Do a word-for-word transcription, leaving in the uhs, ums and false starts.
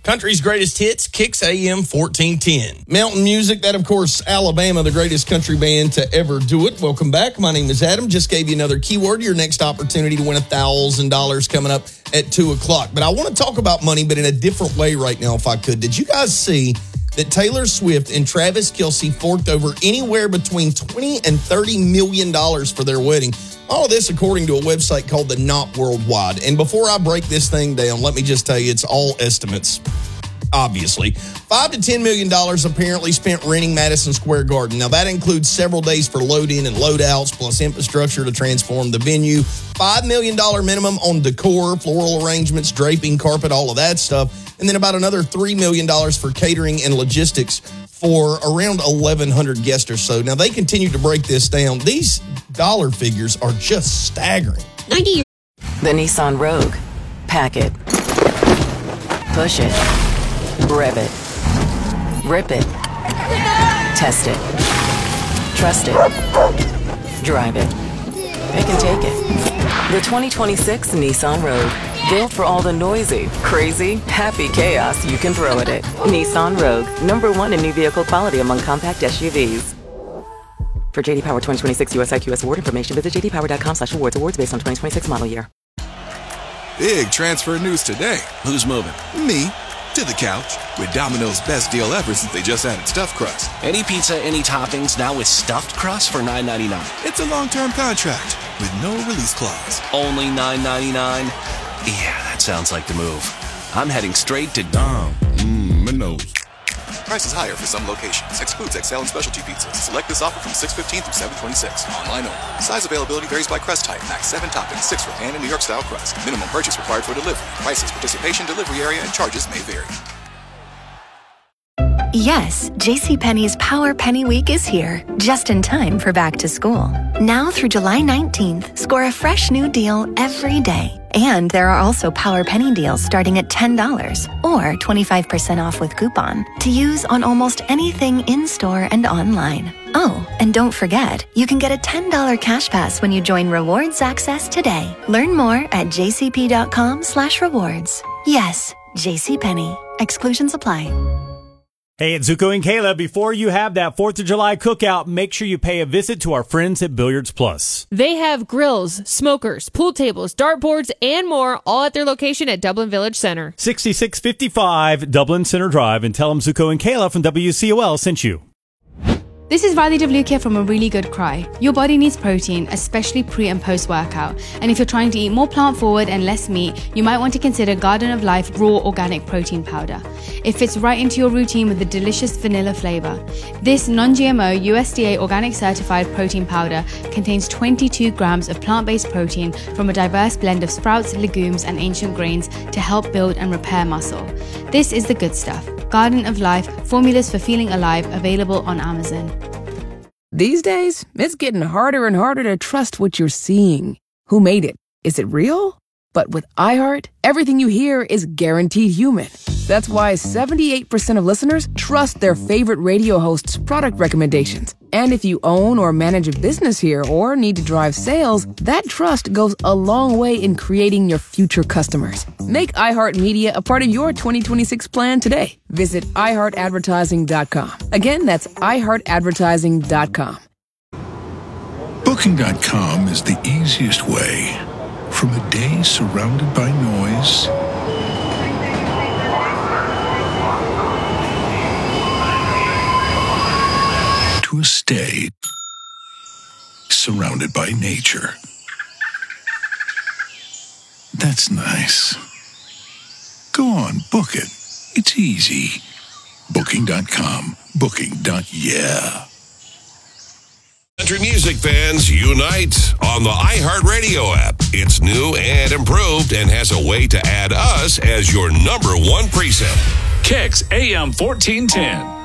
Country's greatest hits, Kicks A M fourteen ten. Mountain music, that of course, Alabama, the greatest country band to ever do it. Welcome back. My name is Adam. Just gave you another keyword. Your next opportunity to win one thousand dollars coming up at two o'clock. But I want to talk about money, but in a different way right now, if I could. Did you guys see that Taylor Swift and Travis Kelce forked over anywhere between twenty and thirty million dollars for their wedding? All of this according to a website called The Knot Worldwide. And before I break this thing down, let me just tell you, it's all estimates, obviously. Five to ten million dollars apparently spent renting Madison Square Garden. Now, that includes several days for load-in and load-outs, plus infrastructure to transform the venue. Five million dollars minimum on decor, floral arrangements, draping, carpet, all of that stuff. And then about another three million dollars for catering and logistics for around eleven hundred guests or so. Now, they continue to break this down. These dollar figures are just staggering. The Nissan Rogue. Pack it. Push it. Rev it. Rip it. Test it. Trust it. Drive it. They can take it. The twenty twenty-six Nissan Rogue. Built for all the noisy, crazy, happy chaos you can throw at it. Nissan Rogue. Number one in new vehicle quality among compact S U Vs. For J D Power twenty twenty-six U S I Q S award information, visit j d power dot com slash awards. Awards based on twenty twenty-six model year. Big transfer news today. Who's moving? Me. To the couch. With Domino's best deal ever since they just added stuffed crust. Any pizza, any toppings, now with stuffed crust for nine ninety-nine. It's a long-term contract with no release clause. Only nine ninety-nine? Yeah, that sounds like the move. I'm heading straight to Dom. Domino's. Prices higher for some locations. Excludes X L and specialty pizzas. Select this offer from six fifteen through seven twenty-six. Online only. Size availability varies by crust type. Max seven toppings, six for pan and New York style crust. Minimum purchase required for delivery. Prices, participation, delivery area, and charges may vary. Yes, JCPenney's Power Penny Week is here, just in time for back to school. Now through July nineteenth, score a fresh new deal every day. And there are also Power Penny deals starting at ten dollars or twenty-five percent off with coupon to use on almost anything in-store and online. Oh, and don't forget, you can get a ten dollars cash pass when you join Rewards Access today. Learn more at j c p dot com slash rewards. Yes, JCPenney. Exclusions apply. Hey, it's Zuko and Kayla. Before you have that fourth of July cookout, make sure you pay a visit to our friends at Billiards Plus. They have grills, smokers, pool tables, dartboards, and more, all at their location at Dublin Village Center. sixty-six fifty-five Dublin Center Drive, and tell them Zuko and Kayla from W C O L sent you. This is Riley Devlukia from A Really Good Cry. Your body needs protein, especially pre and post workout. And if you're trying to eat more plant forward and less meat, you might want to consider Garden of Life Raw Organic Protein Powder. It fits right into your routine with a delicious vanilla flavor. This non-G M O U S D A organic certified protein powder contains twenty-two grams of plant-based protein from a diverse blend of sprouts, legumes, and ancient grains to help build and repair muscle. This is the good stuff. Garden of Life, formulas for feeling alive, available on Amazon. These days, it's getting harder and harder to trust what you're seeing. Who made it? Is it real? But with iHeart, everything you hear is guaranteed human. That's why seventy-eight percent of listeners trust their favorite radio hosts' product recommendations. And if you own or manage a business here or need to drive sales, that trust goes a long way in creating your future customers. Make iHeartMedia a part of your twenty twenty-six plan today. Visit i heart advertising dot com. Again, that's i heart advertising dot com. Booking dot com is the easiest way. From a day surrounded by noise to a stay surrounded by nature. That's nice. Go on, book it. It's easy. Booking dot com. Booking. Yeah. Country music fans, unite on the iHeartRadio app. It's new and improved and has a way to add us as your number one preset. Kicks A M fourteen ten.